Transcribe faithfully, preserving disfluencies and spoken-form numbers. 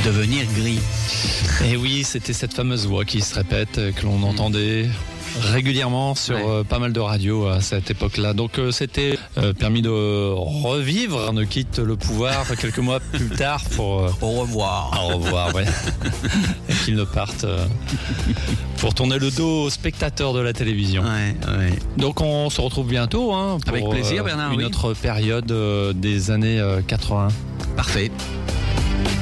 devenir gris. Et oui, c'était cette fameuse voix qui se répète, que l'on mmh. entendait régulièrement sur ouais. euh, pas mal de radios à cette époque-là. Donc euh, c'était euh, permis de revivre. On ne quitte le pouvoir quelques mois plus tard pour... Euh, au revoir. Au revoir, ouais. Et qu'ils ne partent euh, pour tourner le dos aux spectateurs de la télévision. Ouais, ouais. Donc on se retrouve bientôt hein, pour avec plaisir, Bernard, euh, une oui. autre période euh, des années euh, quatre-vingts. Parfait.